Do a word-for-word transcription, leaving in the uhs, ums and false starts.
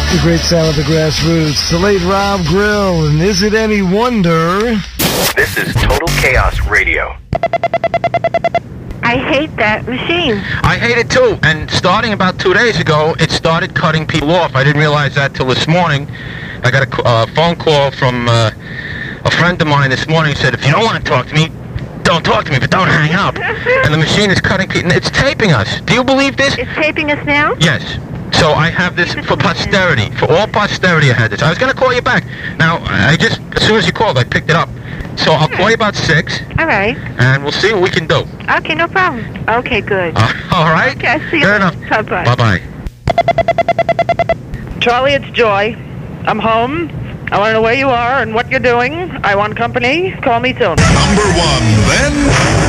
The great sound of the grassroots, the late Rob Grill, and is it any wonder? This is Total Chaos Radio. I hate that machine. I hate it too, and starting about two days ago, it started cutting people off. I didn't realize that till this morning. I got a uh, phone call from uh, a friend of mine this morning. He said, if you don't want to talk to me, don't talk to me, but don't hang up. And the machine is cutting people. It's taping us. Do you believe this? It's taping us now? Yes. So I have this for posterity. For all posterity, I had this. I was going to call you back. Now, I just, as soon as you called, I picked it up. So I'll call you about six. All right. And we'll see what we can do. Okay, no problem. Okay, good. Uh, all right? Okay, I see you. Fair enough. Bye-bye. Bye-bye. Charlie, it's Joy. I'm home. I want to know where you are and what you're doing. I want company. Call me soon. Number one, then...